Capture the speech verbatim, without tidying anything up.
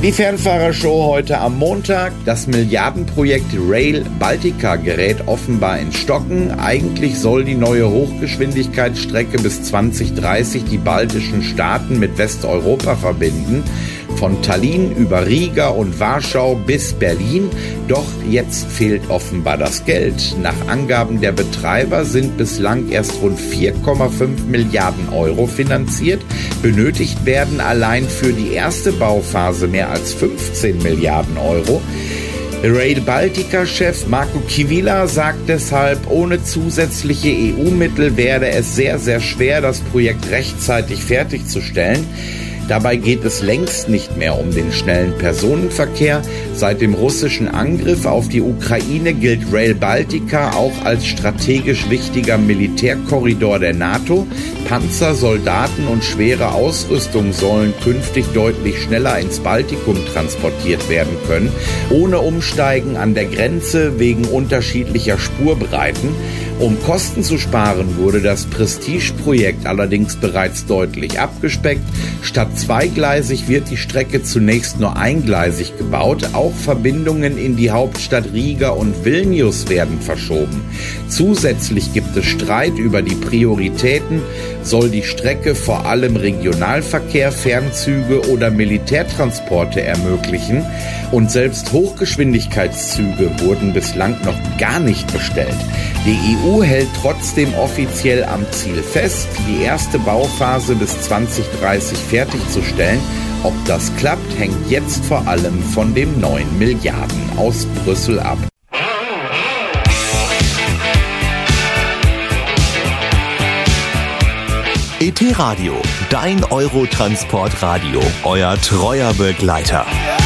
Die Fernfahrershow heute am Montag. Das Milliardenprojekt Rail Baltica gerät offenbar ins Stocken. Eigentlich soll die neue Hochgeschwindigkeitsstrecke bis zwanzig dreißig die baltischen Staaten mit Westeuropa verbinden. Von Tallinn über Riga und Warschau bis Berlin. Doch jetzt fehlt offenbar das Geld. Nach Angaben der Betreiber sind bislang erst rund vier Komma fünf Milliarden Euro finanziert. Benötigt werden allein für die erste Bauphase mehr als fünfzehn Milliarden Euro. Rail Baltica-Chef Marco Chivila sagt deshalb, ohne zusätzliche E U-Mittel werde es sehr, sehr schwer, das Projekt rechtzeitig fertigzustellen. Dabei geht es längst nicht mehr um den schnellen Personenverkehr. Seit dem russischen Angriff auf die Ukraine gilt Rail Baltica auch als strategisch wichtiger Militärkorridor der NATO. Panzer, Soldaten und schwere Ausrüstung sollen künftig deutlich schneller ins Baltikum transportiert werden können, ohne Umsteigen an der Grenze wegen unterschiedlicher Spurbreiten. Um Kosten zu sparen, wurde das Prestigeprojekt allerdings bereits deutlich abgespeckt. Statt zweigleisig wird die Strecke zunächst nur eingleisig gebaut. Auch Verbindungen in die Hauptstadt Riga und Vilnius werden verschoben. Zusätzlich gibt es Streit über die Prioritäten. Soll die Strecke vor allem Regionalverkehr, Fernzüge oder Militärtransporte ermöglichen? Und selbst Hochgeschwindigkeitszüge wurden bislang noch gar nicht bestellt. Die E U hält trotzdem offiziell am Ziel fest, die erste Bauphase bis zwanzig dreißig fertigzustellen. Ob das klappt, hängt jetzt vor allem von den neun Milliarden aus Brüssel ab. E T Radio, dein Eurotransport-Radio, euer treuer Begleiter.